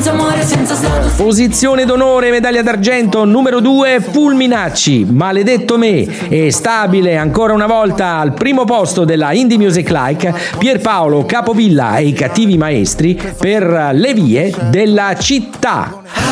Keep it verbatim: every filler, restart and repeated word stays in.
senza amore, senza status. Posizione d'onore, medaglia d'argento numero due, Fulminacci, Maledetto me, e stabile ancora una volta al primo posto della Indie Music Like, Pierpaolo Capovilla e i Cattivi Maestri per Le vie della città.